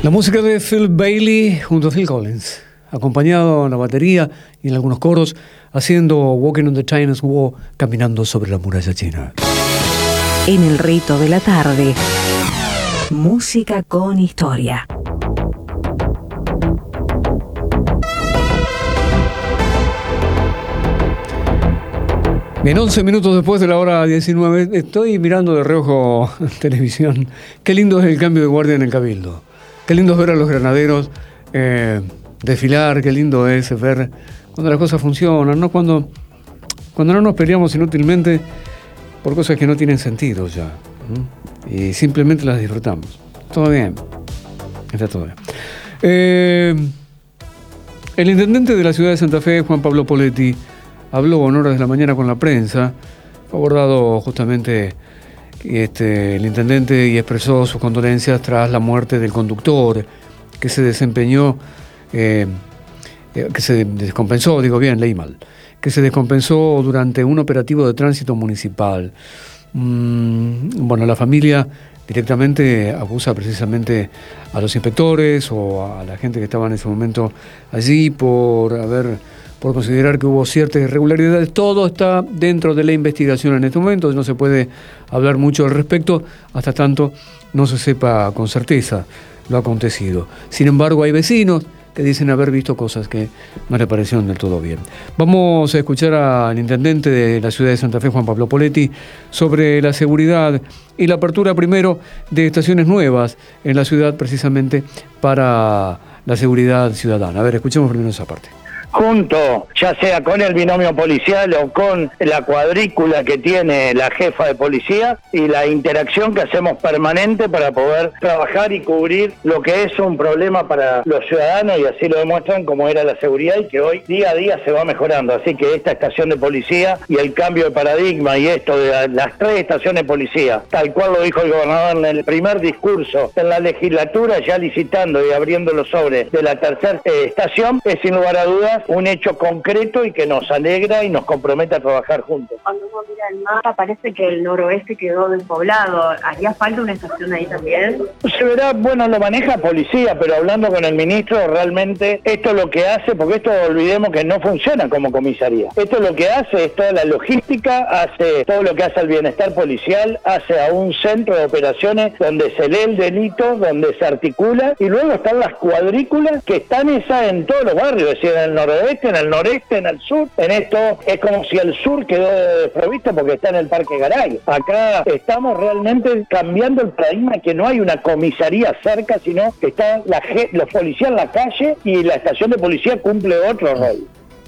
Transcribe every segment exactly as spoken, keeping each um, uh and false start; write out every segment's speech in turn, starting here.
La música de Phil Bailey junto a Phil Collins, acompañado en la batería y en algunos coros, haciendo Walking on the Chinese Wall, caminando sobre la muralla china. En el rito de la tarde, música con historia. Bien, once minutos después de la hora diecinueve, estoy mirando de reojo televisión. Qué lindo es el cambio de guardia en el Cabildo. Qué lindo es ver a los granaderos eh, desfilar, qué lindo es ver cuando las cosas funcionan, ¿no? Cuando, cuando no nos peleamos inútilmente por cosas que no tienen sentido ya, ¿no? Y simplemente las disfrutamos. Todo bien, está todo bien. Eh, el intendente de la ciudad de Santa Fe, Juan Pablo Poletti, habló en horas de la mañana con la prensa. Fue abordado justamente este, el intendente y expresó sus condolencias tras la muerte del conductor que se desempeñó, eh, que se descompensó, digo bien, leí mal, que se descompensó durante un operativo de tránsito municipal. Mm, bueno, la familia directamente acusa precisamente a los inspectores o a la gente que estaba en ese momento allí por haber... por considerar que hubo ciertas irregularidades. Todo está dentro de la investigación en este momento, no se puede hablar mucho al respecto hasta tanto no se sepa con certeza lo acontecido. Sin embargo, hay vecinos que dicen haber visto cosas que no le parecieron del todo bien. Vamos a escuchar al intendente de la ciudad de Santa Fe, Juan Pablo Poletti, sobre la seguridad y la apertura primero de estaciones nuevas en la ciudad precisamente para la seguridad ciudadana. A ver, escuchemos primero esa parte. Junto, ya sea con el binomio policial o con la cuadrícula que tiene la jefa de policía y la interacción que hacemos permanente para poder trabajar y cubrir lo que es un problema para los ciudadanos, y así lo demuestran como era la seguridad y que hoy día a día se va mejorando. Así que esta estación de policía y el cambio de paradigma y esto de las tres estaciones de policía, tal cual lo dijo el gobernador en el primer discurso en la legislatura, ya licitando y abriendo los sobres de la tercera eh, estación, es sin lugar a dudas un hecho concreto y que nos alegra y nos compromete a trabajar juntos. Cuando uno mira el mapa parece que el noroeste quedó despoblado. ¿Haría falta una estación ahí también? Se verá, bueno, lo maneja policía, pero hablando con el ministro, realmente esto lo que hace, porque esto olvidemos que no funciona como comisaría. Esto lo que hace es toda la logística, hace todo lo que hace al bienestar policial, hace a un centro de operaciones donde se lee el delito, donde se articula, y luego están las cuadrículas que están esas en todos los barrios, es decir, en el noroeste, en el noreste, en el sur. En esto es como si el sur quedó desprovisto porque está en el Parque Garay. Acá estamos realmente cambiando el paradigma, que no hay una comisaría cerca, sino que está la, los policías en la calle y la estación de policía cumple otro rol.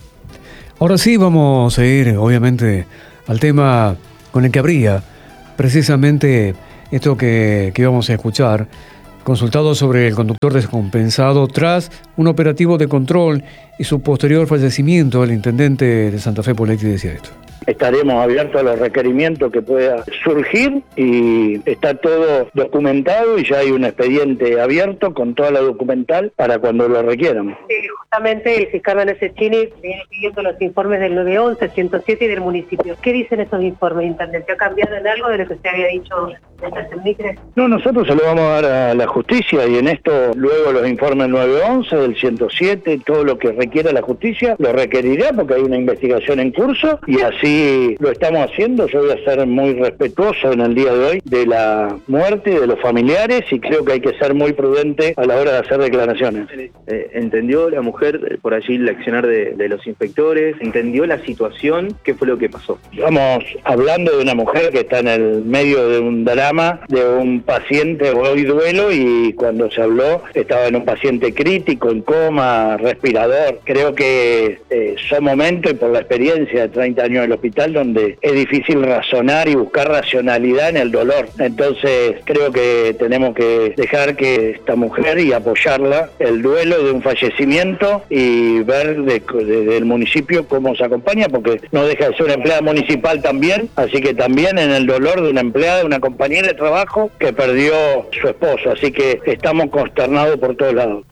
Ahora sí vamos a ir, obviamente, al tema con el que habría precisamente esto que, que íbamos a escuchar, consultado sobre el conductor descompensado tras un operativo de control y su posterior fallecimiento. El intendente de Santa Fe, Poletti, decía esto. Estaremos abiertos a los requerimientos que pueda surgir y está todo documentado y ya hay un expediente abierto con toda la documental para cuando lo requieran. Sí, justamente el fiscal Vanessechini viene pidiendo los informes del nueve once, ciento siete y del municipio. ¿Qué dicen esos informes, intendente? ¿Ha cambiado en algo de lo que usted había dicho desde el Micre? No, nosotros se lo vamos a dar a la justicia y en esto luego los informes del nueve once, del ciento siete, todo lo que requiera la justicia lo requerirá porque hay una investigación en curso y así lo estamos haciendo. Yo voy a ser muy respetuoso en el día de hoy de la muerte de los familiares y creo que hay que ser muy prudente a la hora de hacer declaraciones. Eh, ¿Entendió la mujer eh, por allí el accionar de, de los inspectores? ¿Entendió la situación? ¿Qué fue lo que pasó? Estamos hablando de una mujer que está en el medio de un drama, de un paciente hoy duelo, y cuando se habló estaba en un paciente crítico, en coma, respirador. Creo que eh, son momentos, y por la experiencia de treinta años del hospital, donde es difícil razonar y buscar racionalidad en el dolor. Entonces creo que tenemos que dejar que esta mujer y apoyarla, el duelo de un fallecimiento, y ver desde de, de el municipio cómo se acompaña, porque no deja de ser una empleada municipal también, así que también en el dolor de una empleada, una compañera de trabajo que perdió su esposo, así que estamos consternados por todos lados.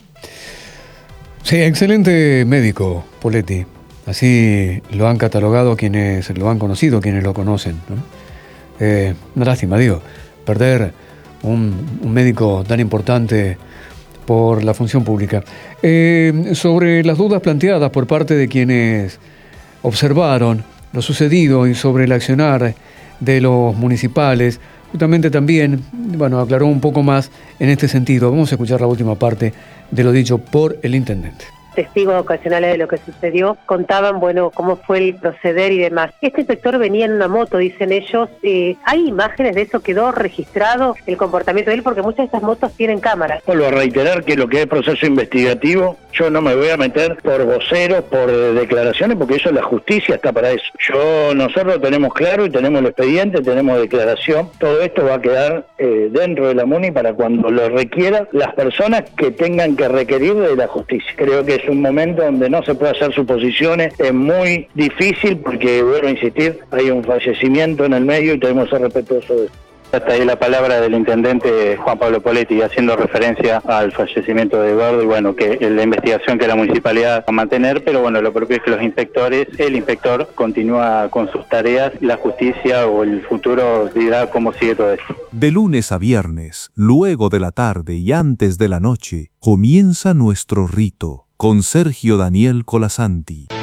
Sí, excelente médico, Poletti. Así lo han catalogado quienes lo han conocido, quienes lo conocen, ¿no? Eh, una lástima, digo, perder un, un médico tan importante por la función pública. Eh, sobre las dudas planteadas por parte de quienes observaron lo sucedido y sobre el accionar de los municipales, justamente también, bueno, aclaró un poco más en este sentido. Vamos a escuchar la última parte de lo dicho por el intendente. Testigos ocasionales de lo que sucedió contaban, bueno, cómo fue el proceder y demás. Este inspector venía en una moto, dicen ellos. Eh, ¿Hay imágenes de eso? ¿Quedó registrado el comportamiento de él? Porque muchas de estas motos tienen cámaras. Vuelvo a reiterar que lo que es proceso investigativo, yo no me voy a meter por voceros, por declaraciones, porque eso la justicia está para eso. Yo, nosotros tenemos claro y tenemos el expediente, tenemos declaración. Todo esto va a quedar eh, dentro de la MUNI para cuando lo requiera las personas que tengan que requerir de la justicia. Creo que es un momento donde no se puede hacer suposiciones, es muy difícil porque, vuelvo a insistir, hay un fallecimiento en el medio y tenemos que ser respetuosos de eso. Hasta ahí la palabra del intendente Juan Pablo Poletti, haciendo referencia al fallecimiento de Eduardo y bueno, que la investigación que la municipalidad va a mantener, pero bueno, lo propio es que los inspectores, el inspector continúa con sus tareas, la justicia o el futuro dirá cómo sigue todo esto. De lunes a viernes, luego de la tarde y antes de la noche, comienza nuestro rito con Sergio Daniel Colasanti.